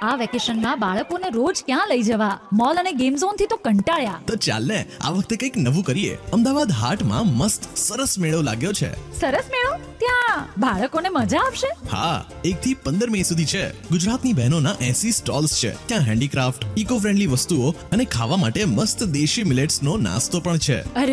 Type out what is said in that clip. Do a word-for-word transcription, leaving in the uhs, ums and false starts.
આ વેકેશનમાં બાળકોને રોજ ક્યાં લઈ જવા? મોલ અને ગેમ ઝોન થી તો કંટાળ્યા. તો ચાલ ને આ વખતે કંઈક નવું કરીએ. અમદાવાદ હાટમાં મસ્ત સરસ મેળો લાગ્યો છે. સરસ મેળો? ત્યાં બાળકોને મજા આવશે? હા, એક થી પંદર મે સુધી છે. ગુજરાતની બહેનોના એસી સ્ટોલ્સ છે. ત્યાં હેન્ડીક્રાફ્ટ, ઇકો ફ્રેન્ડલી વસ્તુઓ અને ખાવા માટે મસ્ત દેશી મિલેટ્સનો નાસ્તો પણ છે. અરે